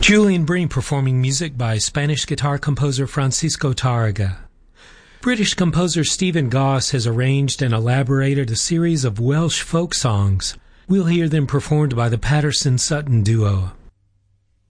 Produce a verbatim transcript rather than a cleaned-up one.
Julian Bream performing music by Spanish guitar composer Francisco Tárrega. British composer Stephen Goss has arranged and elaborated a series of Welsh folk songs. We'll hear them performed by the Patterson-Sutton duo.